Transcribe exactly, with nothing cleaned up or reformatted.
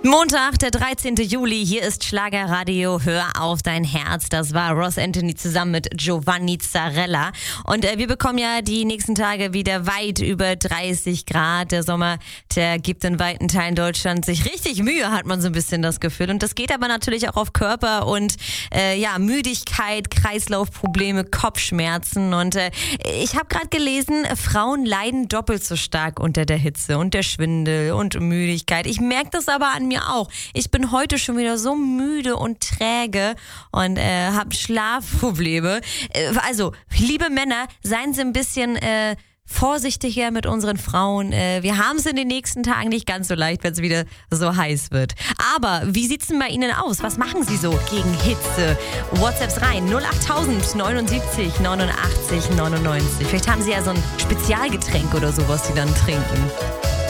Montag, der dreizehnten Juli, hier ist Schlagerradio, hör auf dein Herz. Das war Ross Anthony zusammen mit Giovanni Zarella. Und äh, wir bekommen ja die nächsten Tage wieder weit über dreißig Grad. Der Sommer, der gibt in weiten Teilen Deutschlands sich richtig Mühe, hat man so ein bisschen das Gefühl. Und das geht aber natürlich auch auf Körper und äh, ja, Müdigkeit, Kreislaufprobleme, Kopfschmerzen. Und äh, ich habe gerade gelesen, Frauen leiden doppelt so stark unter der Hitze und der Schwindel und Müdigkeit. Ich merke das aber an mir auch. Ich bin heute schon wieder so müde und träge und äh, habe Schlafprobleme. Äh, also, liebe Männer, seien Sie ein bisschen äh, vorsichtiger mit unseren Frauen. Äh, wir haben es in den nächsten Tagen nicht ganz so leicht, wenn es wieder so heiß wird. Aber wie sieht's denn bei Ihnen aus? Was machen Sie so gegen Hitze? WhatsApps rein null acht tausend neunundsiebzig neunundachtzig neunundneunzig. Vielleicht haben Sie ja so ein Spezialgetränk oder sowas, Sie dann trinken.